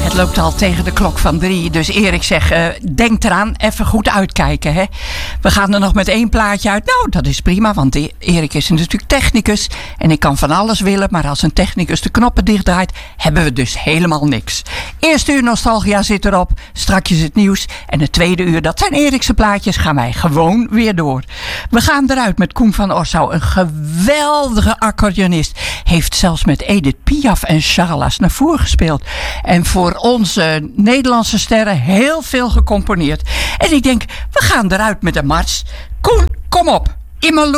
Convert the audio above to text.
Het loopt al tegen de klok van 3. Dus Erik zegt, denk eraan, even goed uitkijken. Hè? We gaan er nog met 1 plaatje uit. Nou, dat is prima, want Erik is natuurlijk technicus. En ik kan van alles willen. Maar als een technicus de knoppen dichtdraait, hebben we dus helemaal niks. Eerste uur Nostalgia zit erop. Strakjes het nieuws. En het tweede uur, dat zijn Erikse plaatjes, gaan wij gewoon weer door. We gaan eruit met Koen van Orsau. Een geweldige accordeonist. Heeft zelfs met Edith Piaf en Charles naar voren gespeeld. En voor onze Nederlandse sterren heel veel gecomponeerd. En ik denk, we gaan eruit met een mars. Koen, kom op. Immer